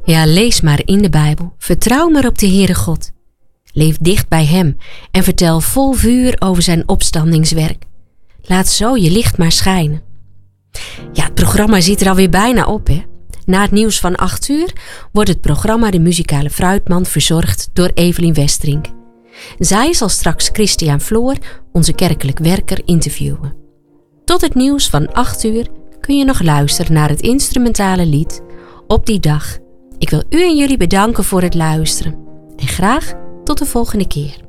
Ja, lees maar in de Bijbel. Vertrouw maar op de Heere God. Leef dicht bij Hem en vertel vol vuur over zijn opstandingswerk. Laat zo je licht maar schijnen. Ja, het programma zit er alweer bijna op, hè? Na het nieuws van 8 uur wordt het programma De Muzikale Fruitmand verzorgd door Evelien Westerink. Zij zal straks Christian Floor, onze kerkelijk werker, interviewen. Tot het nieuws van 8 uur kun je nog luisteren naar het instrumentale lied Op die dag. Ik wil u en jullie bedanken voor het luisteren. En graag tot de volgende keer.